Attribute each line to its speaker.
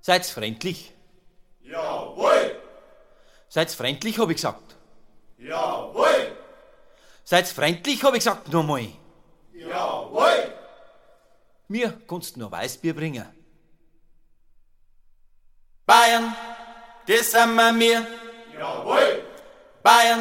Speaker 1: Seid's freundlich?
Speaker 2: Jawohl!
Speaker 1: Seid's freundlich, hab ich gesagt.
Speaker 2: Jawohl!
Speaker 1: Seid's freundlich, hab ich gesagt, nochmal.
Speaker 2: Jawohl!
Speaker 1: Mir kannst du noch Weißbier bringen.
Speaker 3: Bayern, das sind wir.
Speaker 2: Jawohl!
Speaker 3: Bayern,